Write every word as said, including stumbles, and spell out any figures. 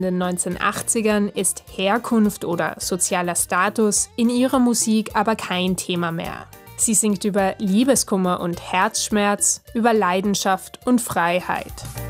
In den neunzehnhundertachtzigern ist Herkunft oder sozialer Status in ihrer Musik aber kein Thema mehr. Sie singt über Liebeskummer und Herzschmerz, über Leidenschaft und Freiheit.